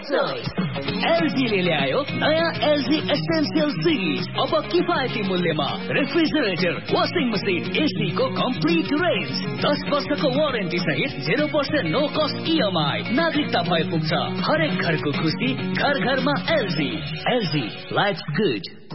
LG ले ल्यायो नयाँ एलजी एसेन्शियल सिरिज। अब किफायती मूल्यमा रेफ्रिजरेटर, वाशिङ मसिन, एसी को कम्प्लिट रेन्ज। 10 वर्षको वारेन्टी सहित 0% नो कस्ट इएमआई। नागरिकता भए पुग्छ। हरेक घरको खुसी घर घरमा एलजी। LG life good.